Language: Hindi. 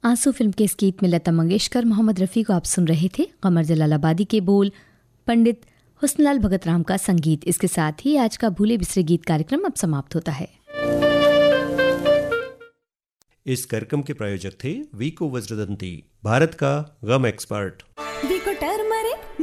आंसू फिल्म के इस गीत में लता मंगेशकर, मोहम्मद रफ़ी को आप सुन रहे थे। कमर जलालाबादी के बोल, पंडित हुस्नलाल भगत राम का संगीत। इसके साथ ही आज का भूले बिसरे गीत कार्यक्रम अब समाप्त होता है। इस कार्यक्रम के प्रायोजक थे वीको वज्रदंती, भारत का गम एक्सपर्ट। वीको टर्मरिक